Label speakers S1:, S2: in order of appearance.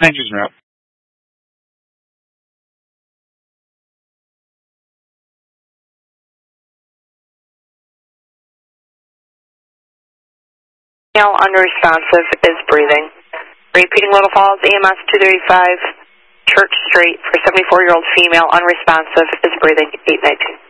S1: Engines are up.
S2: Female unresponsive is breathing. Repeating Little Falls, EMS 235, Church Street for 74-year-old female unresponsive is breathing, 892.